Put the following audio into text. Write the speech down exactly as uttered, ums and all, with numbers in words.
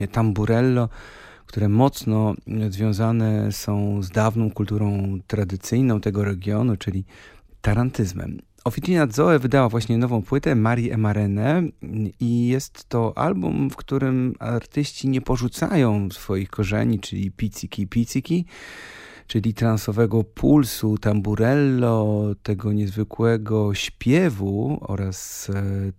tamburello, które mocno związane są z dawną kulturą tradycyjną tego regionu, czyli tarantyzmem. Officina Zoe wydała właśnie nową płytę Marii e Marene i jest to album, w którym artyści nie porzucają swoich korzeni, czyli pizzichi pizzichi, czyli transowego pulsu tamburello, tego niezwykłego śpiewu oraz